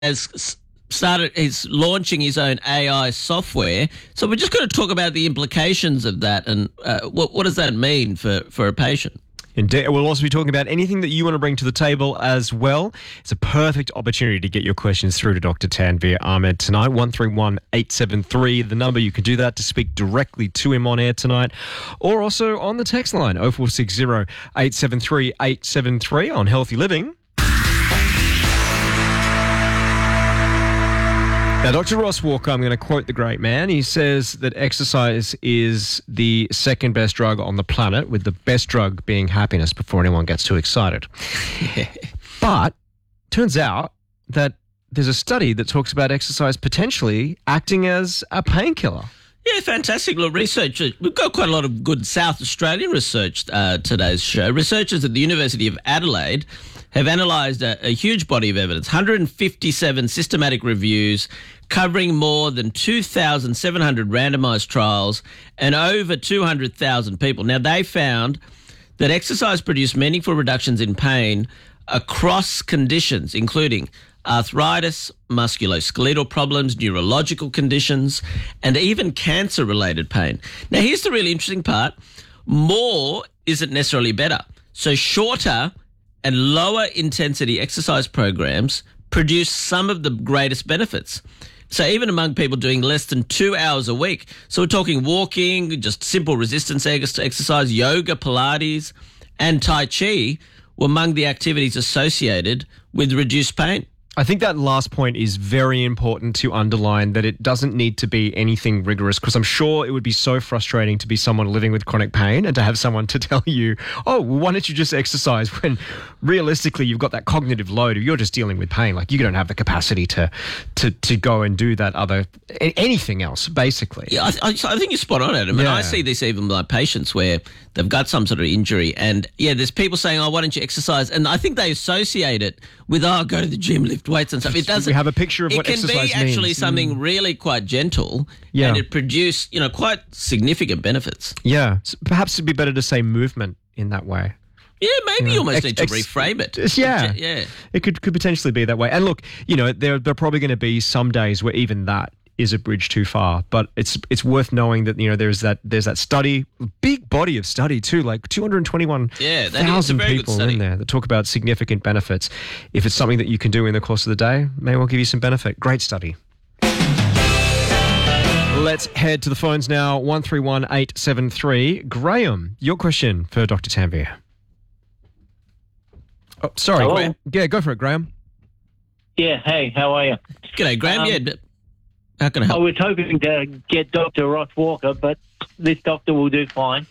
he's launching his own AI software. So we're just going to talk about the implications of that and what does that mean for a patient? Indeed. We'll also be talking about anything that you want to bring to the table as well. It's a perfect opportunity to get your questions through to Dr. Tanveer Ahmed tonight. 131873, the number. You can do that to speak directly to him on air tonight, or also on the text line 0460 873 873 on Healthy Living. Now, Dr. Ross Walker, I'm going to quote the great man. He says that exercise is the second best drug on the planet, with the best drug being happiness, before anyone gets too excited. But turns out that there's a study that talks about exercise potentially acting as a painkiller. Yeah, fantastic. Look, research. We've got quite a lot of good South Australian research today's show. Researchers at the University of Adelaide have analysed a huge body of evidence, 157 systematic reviews covering more than 2,700 randomised trials and over 200,000 people. Now, they found that exercise produced meaningful reductions in pain across conditions, including arthritis, musculoskeletal problems, neurological conditions, and even cancer-related pain. Now, here's the really interesting part. More isn't necessarily better. So shorter and lower intensity exercise programs produce some of the greatest benefits. So even among people doing less than 2 hours a week. So we're talking walking, just simple resistance exercise, yoga, Pilates, and Tai Chi were among the activities associated with reduced pain. I think that last point is very important to underline, that it doesn't need to be anything rigorous, because I'm sure it would be so frustrating to be someone living with chronic pain and to have someone to tell you, oh, well, why don't you just exercise, when realistically you've got that cognitive load of you're just dealing with pain. Like, you don't have the capacity to go and do that anything else, basically. Yeah, I think you're spot on, Adam. And I see this even with my patients where they've got some sort of injury and, there's people saying, oh, why don't you exercise? And I think they associate it with, go to the gym, lift weights and stuff. It doesn't. We have a picture of what exercise means. It can be actually something really quite gentle, and it produce, quite significant benefits. Yeah, perhaps it'd be better to say movement in that way. Yeah, maybe you almost need to reframe it. Yeah, yeah. It could potentially be that way. And look, there are probably going to be some days where even that is a bridge too far. But it's worth knowing that there's that study, big body of study too, like 221,000 people in there that talk about significant benefits. If it's something that you can do in the course of the day, maybe we'll give you some benefit. Great study. Let's head to the phones now. 131873. Graham, your question for Dr. Tanveer. Oh, sorry. Hello? Yeah, go for it, Graham. Yeah, hey, how are you? G'day, Graham. How can I help? I was hoping to get Dr. Ross Walker, but this doctor will do fine.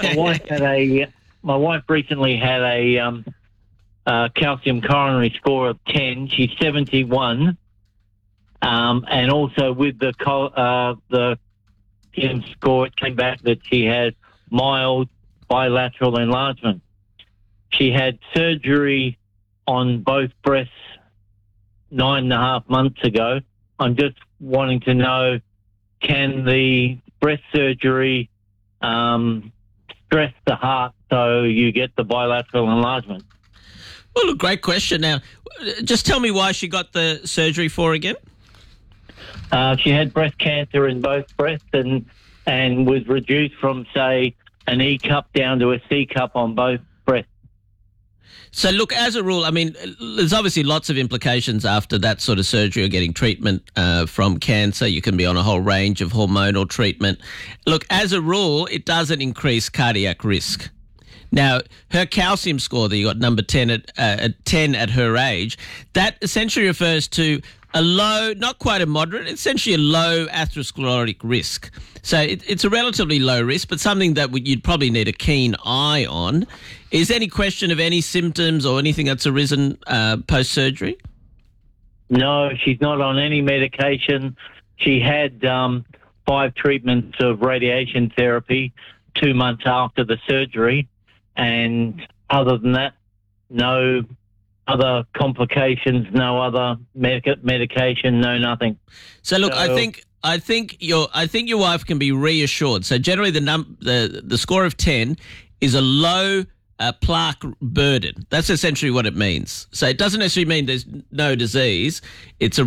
My wife recently had a calcium coronary score of 10. She's 71, and also with the calcium score, it came back that she has mild bilateral enlargement. She had surgery on both breasts 9.5 months ago. I'm just wanting to know, can the breast surgery stress the heart so you get the bilateral enlargement? Well, look, great question. Now, just tell me why she got the surgery for again. She had breast cancer in both breasts and was reduced from, say, an E cup down to a C cup on both breasts. So, look, as a rule, I mean, there's obviously lots of implications after that sort of surgery or getting treatment from cancer. You can be on a whole range of hormonal treatment. Look, as a rule, it doesn't increase cardiac risk. Now, her calcium score that you got number 10 at 10 at her age, that essentially refers to a low, not quite a moderate, essentially a low atherosclerotic risk. So it's a relatively low risk, but something that you'd probably need a keen eye on. Is any question of any symptoms or anything that's arisen post-surgery? No, she's not on any medication. She had 5 treatments of radiation therapy 2 months after the surgery. And other than that, no other complications, no other medication, no nothing. So look, I think your wife can be reassured. So generally, the score of 10 is a low plaque burden. That's essentially what it means. So it doesn't necessarily mean there's no disease. It's a